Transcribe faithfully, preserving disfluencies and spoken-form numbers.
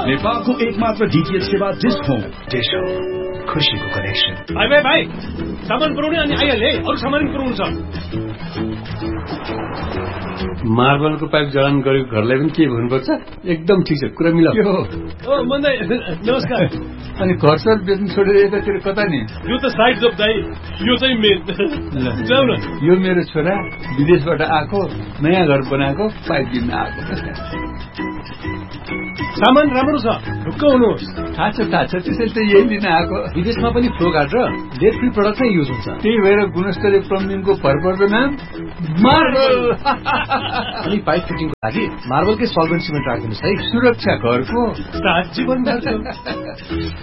नेपालको एकमात्र डीटीएच सेवा डिश होम। डिश होम, खुशीको कनेक्सन। भाइ भाइ भाइ सामान पुर्याउने अनि आइहाल्ने अरू सामान पुर्याउनु छ। मार्बलको पाइप जडान गरेको घरलाई पनि के भन्नुपर्छ? एकदम ठिक छ, कुरा मिलाऊ। ओ मन्दै नमस्कार। अनि घर सर बेच्नु छोडेर यतातिर कता नि? यो त साइड जब दाइ, यो चाहिँ मेन। जाऊ न। यो मेरो छोरा विदेशबाट आएको, नयाँ घर बनाएको, पाइप दिन आएको। सामान राम्रो छ, ढुक्क हुनुहोस्। थाहा छ थाहा छ, त्यसैले त यही लिन आएको। विदेशमा पनि फ्लो गार्ड र लेड फ्री प्रडक्ट नै युज हुन्छ। त्यही भएर गुणस्तरीय प्लम्बिङको भरपर्दो नाम मार्बल। अनि पाइप फिटिङको लागि मार्बलकै सल्भेन्ट सिमेन्ट राखिदिनुहोस् है। सुरक्षा घरको सात जीवन